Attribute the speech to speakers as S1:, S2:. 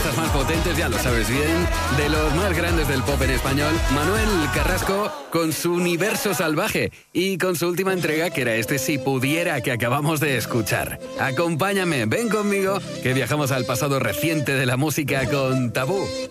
S1: artistas más potentes, ya lo sabes bien, de los más grandes del pop en español, Manuel Carrasco con su Universo Salvaje y con su última entrega, que era este Si Pudiera, que acabamos de escuchar. Acompáñame, ven conmigo, que viajamos al pasado reciente de la música con Tabú.